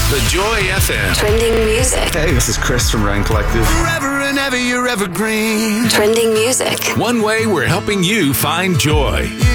The Joy FM. Trending music. Hey, this is Chris from Ryan Collective. Forever and ever, you're evergreen. Trending music. One way we're helping you find joy.